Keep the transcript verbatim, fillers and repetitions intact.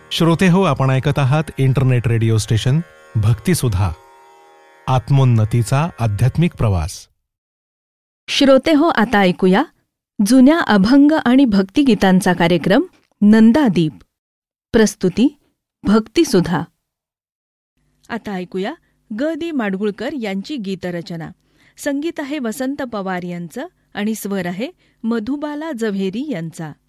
श्रोते हो, आपण ऐकत आहात इंटरनेट रेडिओ स्टेशन भक्तिसुधा, आत्मोन्नतीचा आध्यात्मिक प्रवास. श्रोते हो, आता ऐकूया जुन्या अभंग आणि भक्तिगीतांचा कार्यक्रम नंदादीप. प्रस्तुती भक्तिसुधा. आता ऐकूया ग दी माडगुळकर यांची गीतरचना. संगीत आहे वसंत पवार यांचं आणि स्वर आहे मधुबाला जव्हेरी यांचा.